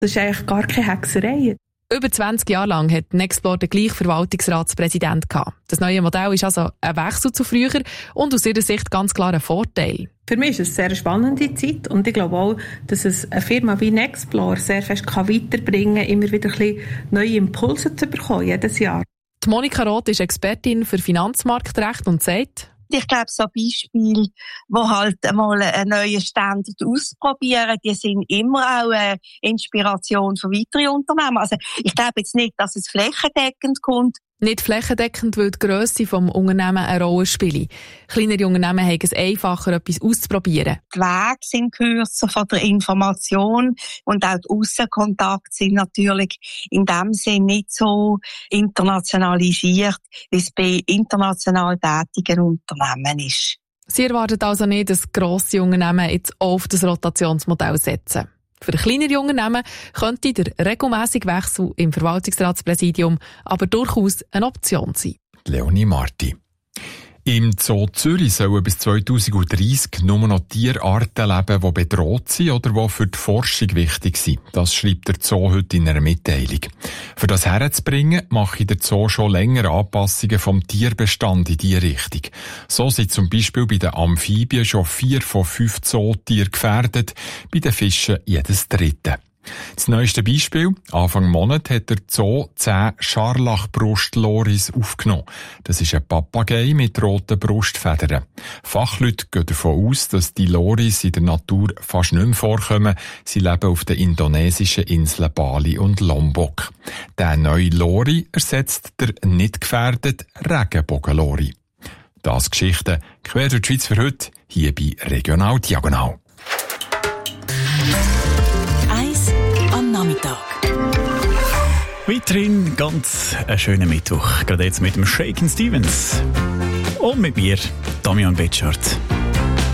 Das ist eigentlich gar keine Hexerei. Über 20 Jahre lang hat Nexplore den gleichen Verwaltungsratspräsident gehabt. Das neue Modell ist also ein Wechsel zu früher und aus ihrer Sicht ganz klar ein Vorteil. Für mich ist es eine sehr spannende Zeit und ich glaube auch, dass es eine Firma wie Nexplore sehr fest weiterbringen kann, immer wieder ein bisschen neue Impulse zu bekommen, jedes Jahr. Die Monika Roth ist Expertin für Finanzmarktrecht und sagt: Ich glaube, so Beispiele, wo halt einmal einen neuen Standard ausprobieren, die sind immer auch eine Inspiration für weitere Unternehmen. Also ich glaube jetzt nicht, dass es flächendeckend kommt. Nicht flächendeckend, weil die Grösse des Unternehmens eine Rolle spielt. Kleinere Unternehmen haben es einfacher, etwas auszuprobieren. Die Wege sind kürzer von der Information und auch die Aussenkontakte sind natürlich in dem Sinn nicht so internationalisiert, wie es bei international tätigen Unternehmen ist. Sie erwartet also nicht, dass grosse Unternehmen jetzt auf das Rotationsmodell setzen. Für kleinere Unternehmen könnte der regelmässige Wechsel im Verwaltungsratspräsidium aber durchaus eine Option sein. Leonie Marti. Im Zoo Zürich sollen bis 2030 nur noch Tierarten leben, die bedroht sind oder die für die Forschung wichtig sind. Das schreibt der Zoo heute in einer Mitteilung. Für das herzubringen, mache der Zoo schon länger Anpassungen vom Tierbestand in diese Richtung. So sind zum Beispiel bei den Amphibien schon 4 von 5 Zootieren gefährdet, bei den Fischen jedes 3. Das neueste Beispiel: Anfang Monat hat der Zoo 10 Scharlachbrustloris aufgenommen. Das ist ein Papagei mit roten Brustfedern. Fachleute gehen davon aus, dass die Loris in der Natur fast nicht mehr vorkommen. Sie leben auf den indonesischen Inseln Bali und Lombok. Der neue Lori ersetzt der nicht gefährdete Regenbogenlori. Das Geschichten quer durch die Schweiz für heute, hier bei Regional Diagonal. Nachmittag. Weiterhin ganz einen schönen Mittwoch. Gerade jetzt mit dem Shakin' Stevens. Und mit mir, Damian Betschart.